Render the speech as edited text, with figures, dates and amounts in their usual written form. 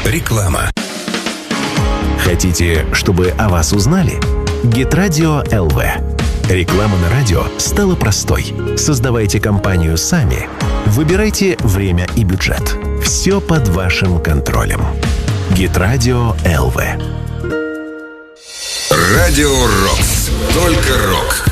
Реклама. Хотите, чтобы о вас узнали? Геtradio ЛВ. Реклама на радио стала простой. Создавайте компанию сами. Выбирайте время и бюджет. Все под вашим контролем. Геtradio ЛВ. Радио Рокс. Только рок.